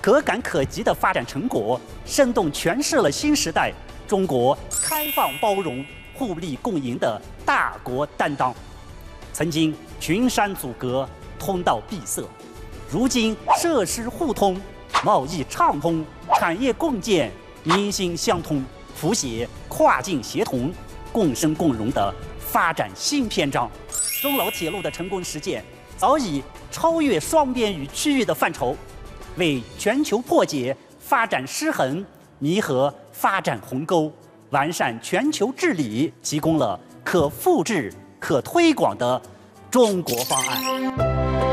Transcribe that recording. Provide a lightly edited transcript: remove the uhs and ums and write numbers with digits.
可感可及的发展成果，生动诠释了新时代中国开放包容、互利共赢的大国担当。曾经群山阻隔，通道闭塞，如今设施互通，贸易畅通，产业共建，民心相通，谱写跨境协同、共生共荣的发展新篇章。中老铁路的成功实践，早已超越双边与区域的范畴，为全球破解发展失衡、弥合发展鸿沟、完善全球治理提供了可复制、可推广的中国方案。